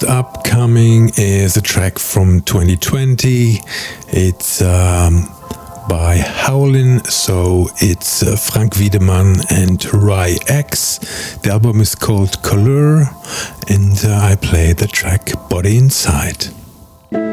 upcoming is a track from 2020. It's by Howlin', so it's Frank Wiedemann and Rai X. The album is called Color, and I play the track Body Inside.